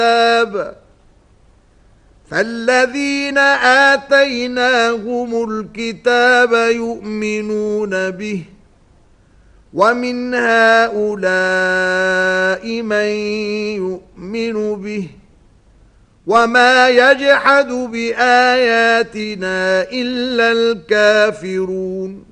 فالذين آتيناهم الكتاب يؤمنون به ومن هؤلاء من يؤمن به وما يجحد بآياتنا إلا الكافرون